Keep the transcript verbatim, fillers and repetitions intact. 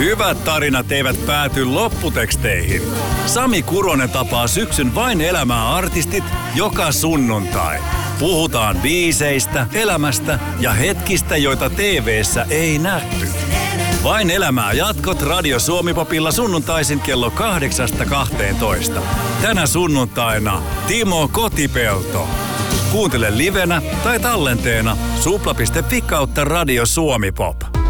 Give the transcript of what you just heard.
Hyvät tarinat eivät pääty lopputeksteihin. Sami Kuronen tapaa syksyn Vain elämää -artistit joka sunnuntai. Puhutaan biiseistä, elämästä ja hetkistä, joita T V:ssä ei nähty. Vain elämää -jatkot Radio Suomi-popilla sunnuntaisin kello kahdeksasta kahteentoista. Tänä sunnuntaina Timo Kotipelto. Kuuntele livenä tai tallenteena supla piste fi kautta Radio Suomi Pop.